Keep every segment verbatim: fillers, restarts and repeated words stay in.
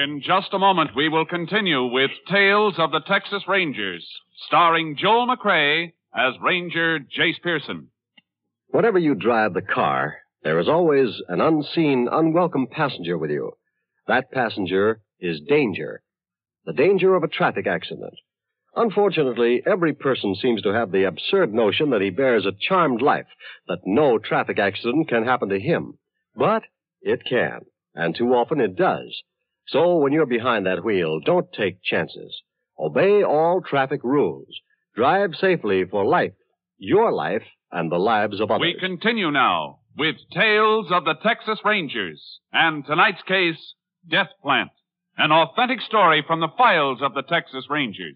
In just a moment, we will continue with Tales of the Texas Rangers, starring Joel McCrea as Ranger Jace Pearson. Whenever you drive the car, there is always an unseen, unwelcome passenger with you. That passenger is danger. The danger of a traffic accident. Unfortunately, every person seems to have the absurd notion that he bears a charmed life, that no traffic accident can happen to him. But it can, and too often it does. So when you're behind that wheel, don't take chances. Obey all traffic rules. Drive safely for life, your life, and the lives of others. We continue now with Tales of the Texas Rangers, and tonight's case, Death Plant, an authentic story from the files of the Texas Rangers.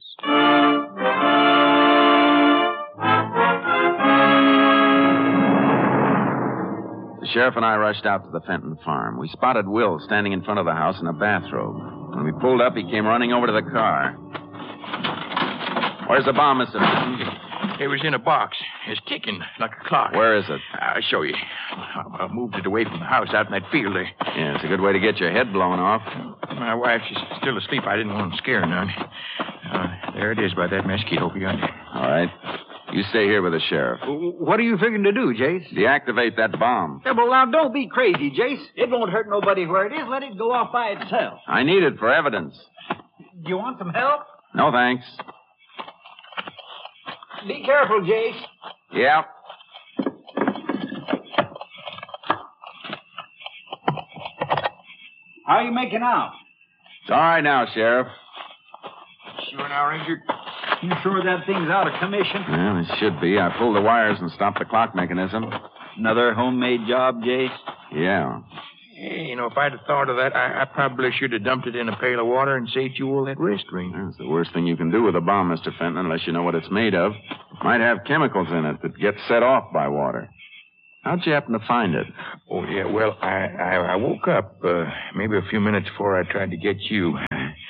The sheriff and I rushed out to the Fenton farm. We spotted Will standing in front of the house in a bathrobe. When we pulled up, he came running over to the car. Where's the bomb, Mister Fenton? It was in a box. It's ticking like a clock. Where is it? I'll show you. I moved it away from the house out in that field there. Yeah, it's a good way to get your head blown off. My wife, she's still asleep. I didn't want to scare her none. Uh, there it is by that mesquite over yonder. All right. You stay here with the sheriff. What are you figuring to do, Jace? Deactivate that bomb. Yeah, well, now, don't be crazy, Jace. It won't hurt nobody where it is. Let it go off by itself. I need it for evidence. Do you want some help? No, thanks. Be careful, Jace. Yeah. How are you making out? It's all right now, Sheriff. Sure now, Ranger? You sure that thing's out of commission? Well, it should be. I pulled the wires and stopped the clock mechanism. Another homemade job, Jace? Yeah. Hey, you know, if I'd have thought of that, I, I probably should have dumped it in a pail of water and saved you all that wrist ring. That's the worst thing you can do with a bomb, Mister Fenton, unless you know what it's made of. It might have chemicals in it that get set off by water. How'd you happen to find it? Oh, yeah, well, I, I, I woke up uh, maybe a few minutes before I tried to get you.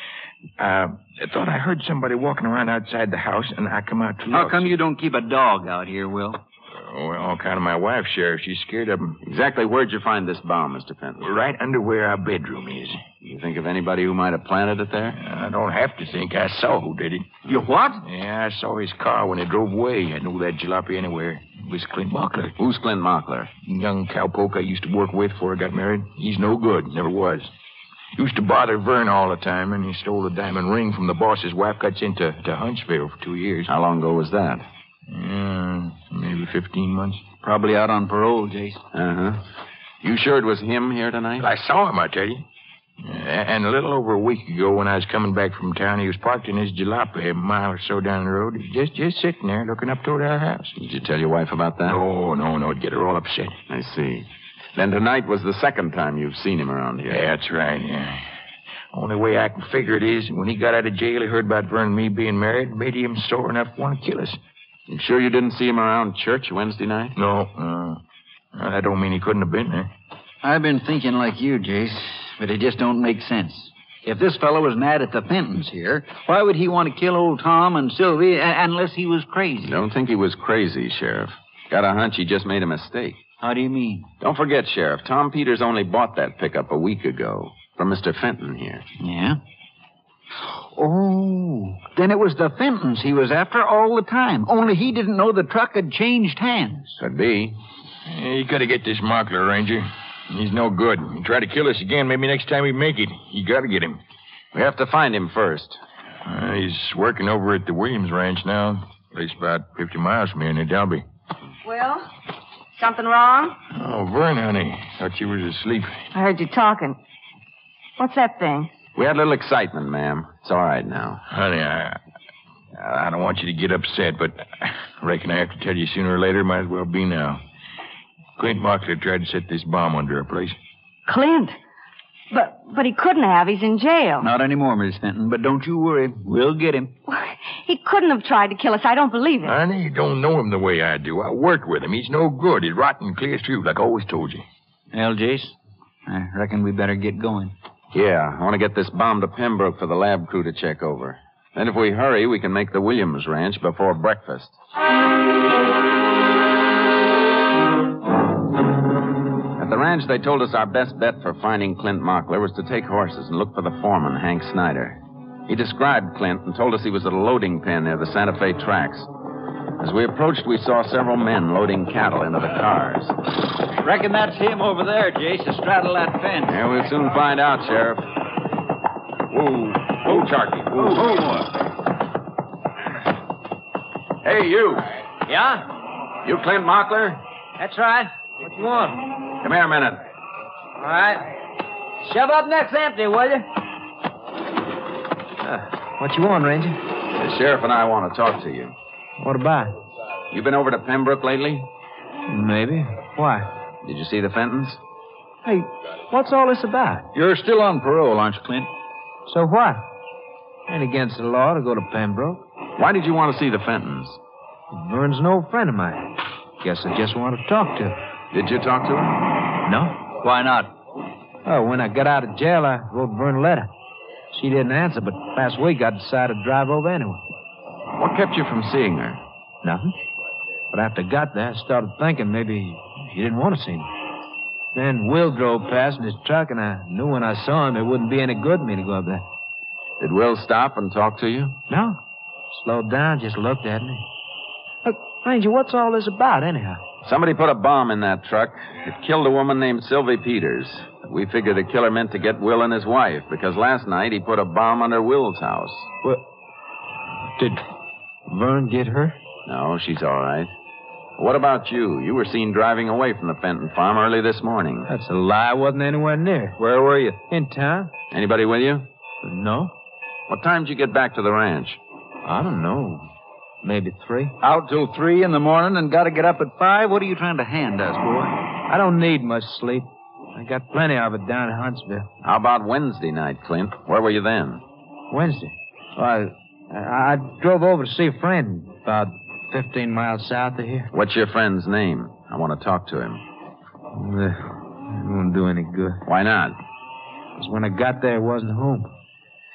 Uh, I thought I heard somebody walking around outside the house, and I come out to look. How come you don't keep a dog out here, Will? Oh, well, all kind of my wife, Sheriff. She's scared of him. Exactly where'd you find this bomb, Mister Fenton? Right under where our bedroom is. You think of anybody who might have planted it there? I don't have to think. I saw who did it. You what? Yeah, I saw his car when he drove away. I knew that jalopy anywhere. It was Clint Mockler. Who's Clint Mockler? Young cowpoke I used to work with before I got married. He's no good. Never was. Used to bother Vern all the time, and he stole a diamond ring from the boss's wife. Got sent to, to Huntsville for two years. How long ago was that? Yeah, maybe fifteen months. Probably out on parole, Jace. Uh-huh. You sure it was him here tonight? I saw him, I tell you. And a little over a week ago, when I was coming back from town, he was parked in his jalopy a mile or so down the road. Just just sitting there looking up toward our house. Did you tell your wife about that? No, no, no. It'd get her all upset. I see. Then tonight was the second time you've seen him around here. Yeah, that's right, yeah. Only way I can figure it is, when he got out of jail, he heard about Vern and me being married, made him sore enough to want to kill us. You sure you didn't see him around church Wednesday night? No, no. Well, that don't mean he couldn't have been there. I've been thinking like you, Jace, but it just don't make sense. If this fellow was mad at the Fentons here, why would he want to kill old Tom and Sylvie a- unless he was crazy? Don't think he was crazy, Sheriff. Got a hunch he just made a mistake. How do you mean? Don't forget, Sheriff, Tom Peters only bought that pickup a week ago from Mister Fenton here. Yeah? Oh, then it was the Fentons he was after all the time. Only he didn't know the truck had changed hands. Could be. Yeah, you gotta get this Mockler, Ranger. He's no good. He'll try to kill us again. Maybe next time we make it. You gotta get him. We have to find him first. Uh, he's working over at the Williams Ranch now. Place about fifty miles from here near Delby. Well, something wrong? Oh, Vern, honey. Thought you was asleep. I heard you talking. What's that thing? We had a little excitement, ma'am. It's all right now. Honey, I I don't want you to get upset, but I reckon I have to tell you sooner or later. Might as well be now. Clint Mockler tried to set this bomb under our place. Clint? But but he couldn't have. He's in jail. Not anymore, Miss Fenton, but don't you worry. We'll get him. He couldn't have tried to kill us. I don't believe it. Honey, you don't know him the way I do. I worked with him. He's no good. He's rotten clear through, like I always told you. Well, Jace, I reckon we better get going. Yeah, I want to get this bomb to Pembroke for the lab crew to check over. Then if we hurry, we can make the Williams Ranch before breakfast. At the ranch, they told us our best bet for finding Clint Mockler was to take horses and look for the foreman, Hank Snyder. He described Clint and told us he was at a loading pen near the Santa Fe tracks. As we approached, we saw several men loading cattle into the cars. Reckon that's him over there, Jace, astraddle that fence. Yeah, we'll soon find out, Sheriff. Whoa. Whoa, Charky. Whoa, whoa. Hey, you. Yeah? You Clint Mockler? That's right. What you want? Come here a minute. All right. Shove up next empty, will you? Uh, what you want, Ranger? The sheriff and I want to talk to you. What about? You been over to Pembroke lately? Maybe. Why? Did you see the Fentons? Hey, what's all this about? You're still on parole, aren't you, Clint? So what? Ain't against the law to go to Pembroke. Why did you want to see the Fentons? Vern's an old friend of mine. Guess I just want to talk to him. Did you talk to her? No. Why not? Oh, when I got out of jail, I wrote Vern a letter. She didn't answer, but last week I decided to drive over anyway. What kept you from seeing her? Nothing. But after I got there, I started thinking maybe he didn't want to see me. Then Will drove past in his truck, and I knew when I saw him it wouldn't be any good for me to go up there. Did Will stop and talk to you? No. Slowed down, just looked at me. Look, Ranger, what's all this about, anyhow? Somebody put a bomb in that truck. It killed a woman named Sylvie Peters. We figured the killer meant to get Will and his wife, because last night he put a bomb under Will's house. Well, did Vern get her? No, she's all right. What about you? You were seen driving away from the Fenton farm early this morning. That's a lie. I wasn't anywhere near. Where were you? In town. Anybody with you? No. What time did you get back to the ranch? I don't know. Maybe three. Out till three in the morning and got to get up at five? What are you trying to hand us, boy? I don't need much sleep. I got plenty of it down in Huntsville. How about Wednesday night, Clint? Where were you then? Wednesday? Well, I, I drove over to see a friend about fifteen miles south of here. What's your friend's name? I want to talk to him. Uh, it won't do any good. Why not? Because when I got there, he wasn't home.